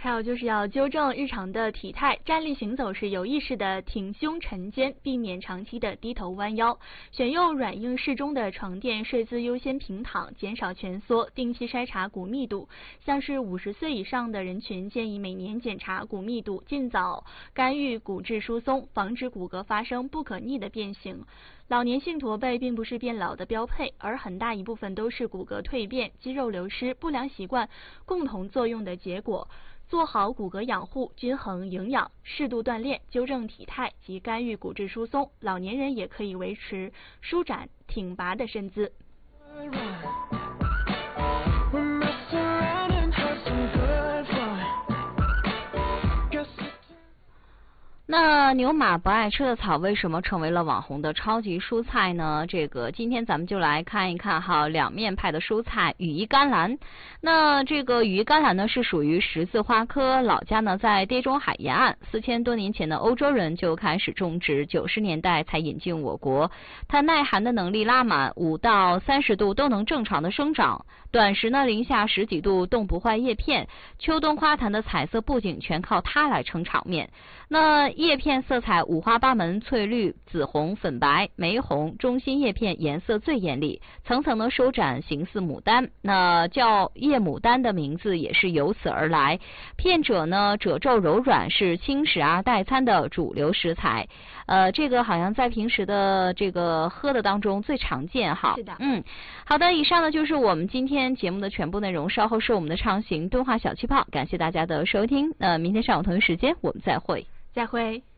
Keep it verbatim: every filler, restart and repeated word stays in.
还有就是要纠正日常的体态，站立行走时有意识的挺胸沉肩，避免长期的低头弯腰。选用软硬适中的床垫，睡姿优先平躺，减少蜷缩，定期筛查骨密度。像是五十岁以上的人群，建议每年检查骨密度，尽早干预骨质疏松，防止骨骼发生不可逆的变形。老年性驼背并不是变老的标配，而很大一部分都是骨骼蜕变、肌肉流失、不良习惯共同作用的结果。做好骨骼养护、均衡营养、适度锻炼、纠正体态及干预骨质疏松，老年人也可以维持舒展挺拔的身姿。 那牛马不爱吃的草为什么成为了网红的超级蔬菜呢？这个今天咱们就来看一看哈，两面派的蔬菜羽衣甘蓝。那这个羽衣甘蓝呢是属于十字花科，老家呢在地中海沿岸，四千多年前的欧洲人就开始种植，九十年代才引进我国。它耐寒的能力拉满，五到三十度都能正常的生长，短时呢零下十几度冻不坏叶片。秋冬花坛的彩色布景全靠它来撑场面。那叶片色彩五花八门，翠绿、紫红、粉白、玫红，中心叶片颜色最艳丽，层层的舒展，形似牡丹。那叫叶牡丹的名字也是由此而来。片褶呢褶皱柔软，是轻食啊代餐的主流食材。呃，这个好像在平时的这个喝的当中最常见哈。 是的。 嗯，好的，以上呢就是我们今天节目的全部内容。稍后是我们的畅行敦化小气泡，感谢大家的收听。那、呃、明天上午同一时间我们再会。 再会。